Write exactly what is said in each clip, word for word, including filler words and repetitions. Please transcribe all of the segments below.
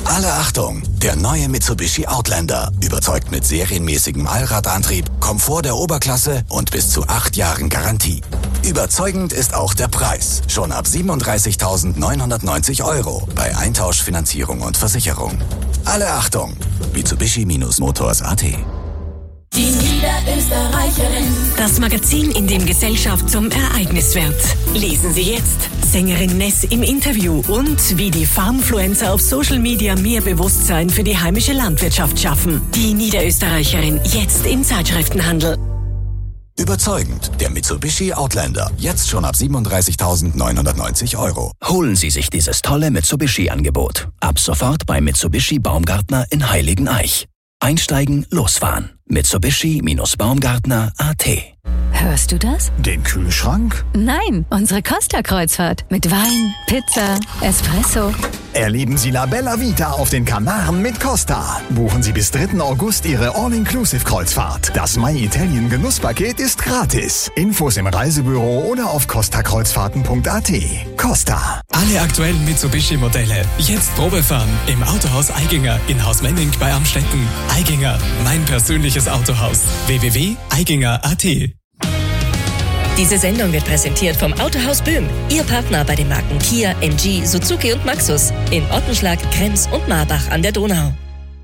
Alle Achtung! Der neue Mitsubishi Outlander überzeugt mit serienmäßigem Allradantrieb, Komfort der Oberklasse und bis zu acht Jahren Garantie. Überzeugend ist auch der Preis. Schon ab siebenunddreißigtausendneunhundertneunzig Euro bei Eintausch, Finanzierung und Versicherung. Alle Achtung! Mitsubishi-Motors Punkt a t. Die Niederösterreicherin. Das Magazin, in dem Gesellschaft zum Ereignis wird. Lesen Sie jetzt Sängerin Ness im Interview und wie die Farmfluencer auf Social Media mehr Bewusstsein für die heimische Landwirtschaft schaffen. Die Niederösterreicherin jetzt im Zeitschriftenhandel. Überzeugend, der Mitsubishi Outlander. Jetzt schon ab siebenunddreißigtausendneunhundertneunzig Euro. Holen Sie sich dieses tolle Mitsubishi-Angebot. Ab sofort bei Mitsubishi Baumgartner in Heiligeneich. Einsteigen, losfahren. Mitsubishi-Baumgartner Punkt a t. Hörst du das? Den Kühlschrank? Nein, unsere Costa-Kreuzfahrt. Mit Wein, Pizza, Espresso. Erleben Sie La Bella Vita auf den Kanaren mit Costa. Buchen Sie bis dritten August Ihre All-Inclusive-Kreuzfahrt. Das My Italien Genusspaket ist gratis. Infos im Reisebüro oder auf costa kreuzfahrten punkt a t. Costa. Alle aktuellen Mitsubishi-Modelle. Jetzt Probefahren im Autohaus Eiginger in Haus Menning bei Amstetten. Eiginger, mein persönliches Autohaus. w w w punkt eiginger punkt a t. Diese Sendung wird präsentiert vom Autohaus Böhm, Ihr Partner bei den Marken Kia, M G, Suzuki und Maxus in Ottenschlag, Krems und Marbach an der Donau.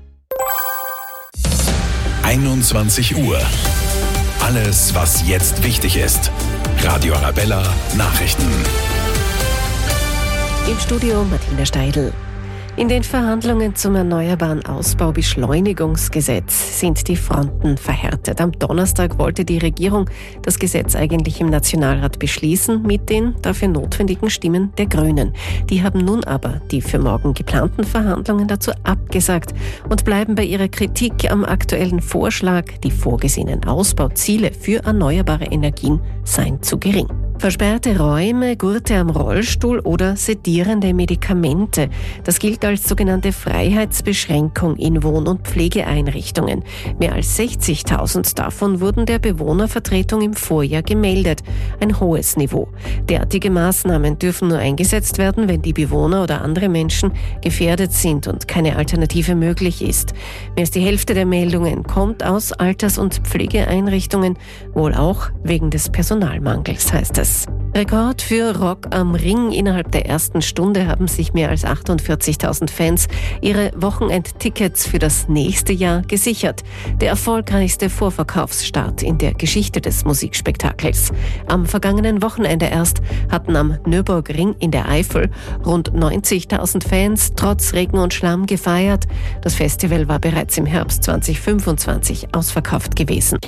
einundzwanzig Uhr. Alles, was jetzt wichtig ist. Radio Arabella Nachrichten. Im Studio Martina Steidl. In den Verhandlungen zum Erneuerbaren Ausbaubeschleunigungsgesetz sind die Fronten verhärtet. Am Donnerstag wollte die Regierung das Gesetz eigentlich im Nationalrat beschließen mit den dafür notwendigen Stimmen der Grünen. Die haben nun aber die für morgen geplanten Verhandlungen dazu abgesagt und bleiben bei ihrer Kritik am aktuellen Vorschlag, die vorgesehenen Ausbauziele für erneuerbare Energien seien zu gering. Versperrte Räume, Gurte am Rollstuhl oder sedierende Medikamente. Das gilt als sogenannte Freiheitsbeschränkung in Wohn- und Pflegeeinrichtungen. Mehr als sechzigtausend davon wurden der Bewohnervertretung im Vorjahr gemeldet. Ein hohes Niveau. Derartige Maßnahmen dürfen nur eingesetzt werden, wenn die Bewohner oder andere Menschen gefährdet sind und keine Alternative möglich ist. Mehr als die Hälfte der Meldungen kommt aus Alters- und Pflegeeinrichtungen, wohl auch wegen des Personalmangels, heißt es. Rekord für Rock am Ring. Innerhalb der ersten Stunde haben sich mehr als achtundvierzigtausend Fans ihre Wochenendtickets für das nächste Jahr gesichert. Der erfolgreichste Vorverkaufsstart in der Geschichte des Musikspektakels. Am vergangenen Wochenende erst hatten am Nürburgring in der Eifel rund neunzigtausend Fans trotz Regen und Schlamm gefeiert. Das Festival war bereits im Herbst zweitausendfünfundzwanzig ausverkauft gewesen.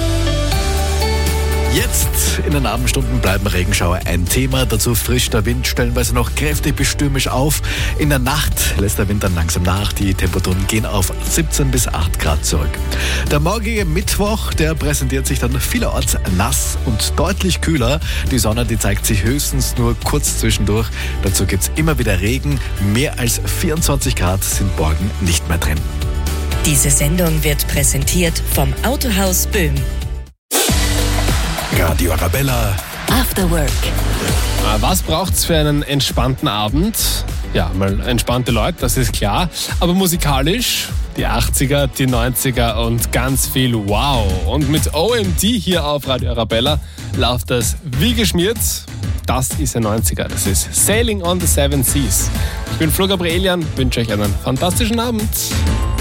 Jetzt in den Abendstunden bleiben Regenschauer ein Thema. Dazu frischt der Wind stellenweise noch kräftig bis stürmisch auf. In der Nacht lässt der Wind dann langsam nach. Die Temperaturen gehen auf siebzehn bis acht Grad zurück. Der morgige Mittwoch, der präsentiert sich dann vielerorts nass und deutlich kühler. Die Sonne, die zeigt sich höchstens nur kurz zwischendurch. Dazu gibt's immer wieder Regen. Mehr als vierundzwanzig Grad sind morgen nicht mehr drin. Diese Sendung wird präsentiert vom Autohaus Böhm. Radio Arabella After Work. Was braucht's für einen entspannten Abend? Ja, mal entspannte Leute, das ist klar. Aber musikalisch, die achtziger, die neunziger und ganz viel Wow. Und mit O M D hier auf Radio Arabella läuft das wie geschmiert. Das ist ein neunziger, das ist Sailing on the Seven Seas. Ich bin Flo Gabrielian, wünsche euch einen fantastischen Abend.